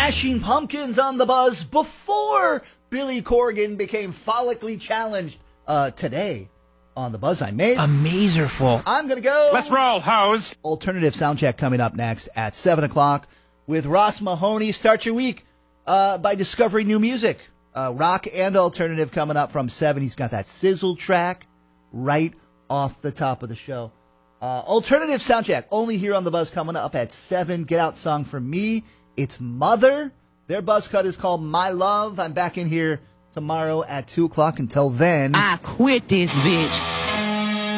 Smashing Pumpkins on the buzz before Billy Corgan became follically challenged today on the buzz. I'm Maze. Amazerful. I'm going to go. Let's roll, hoes. Alternative Soundcheck coming up next at 7 o'clock with Ross Mahoney. Start your week by discovering new music. Rock and alternative coming up from 7. He's got that sizzle track right off the top of the show. Alternative Soundcheck only here on the buzz coming up at 7. Get out song from me. It's Mother. Their buzz cut is called My Love. I'm back in here tomorrow at 2 o'clock. Until then, I quit this bitch.